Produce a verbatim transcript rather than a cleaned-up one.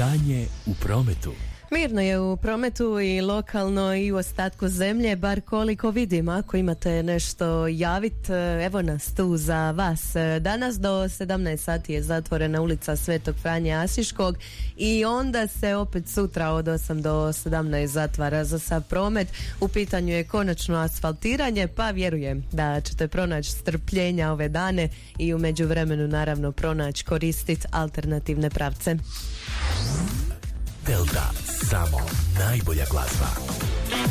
Stanje u prometu. Mirno je u prometu i lokalno i u ostatku zemlje, bar koliko vidim. Ako imate nešto javit, evo nas tu za vas. Danas do sedamnaest sati je zatvorena ulica Svetog Franje Asiškog i onda se opet sutra od osam do sedamnaest zatvara za sav promet. U pitanju je konačno asfaltiranje, pa vjerujem da ćete pronaći strpljenja ove dane i u međuvremenu naravno pronaći koristiti alternativne pravce. Delta, samo najbolja glazba.